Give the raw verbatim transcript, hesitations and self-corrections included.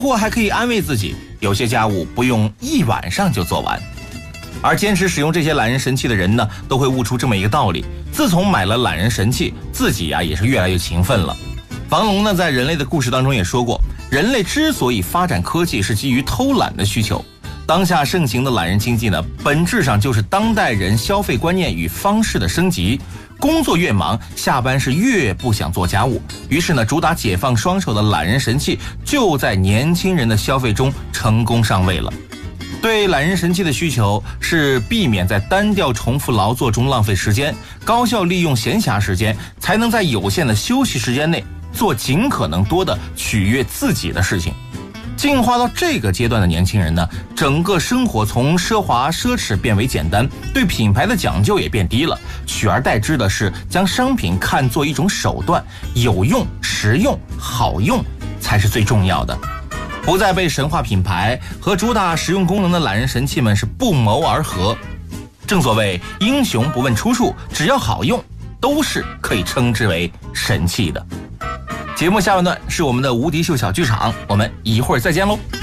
或还可以安慰自己，有些家务不用一晚上就做完。而坚持使用这些懒人神器的人呢，都会悟出这么一个道理：自从买了懒人神器，自己呀也是越来越勤奋了。房龙呢，在人类的故事当中也说过，人类之所以发展科技，是基于偷懒的需求。当下盛行的懒人经济呢，本质上就是当代人消费观念与方式的升级。工作越忙，下班是越不想做家务，于是呢，主打解放双手的懒人神器就在年轻人的消费中成功上位了。对懒人神器的需求是避免在单调重复劳作中浪费时间，高效利用闲暇时间，才能在有限的休息时间内做尽可能多的取悦自己的事情。进化到这个阶段的年轻人呢，整个生活从奢华奢侈变为简单，对品牌的讲究也变低了，取而代之的是将商品看作一种手段，有用、实用、好用才是最重要的。不再被神话品牌和主打实用功能的懒人神器们是不谋而合。正所谓英雄不问出处，只要好用，都是可以称之为神器的。节目下半段是我们的无敌秀小剧场，我们一会儿再见喽。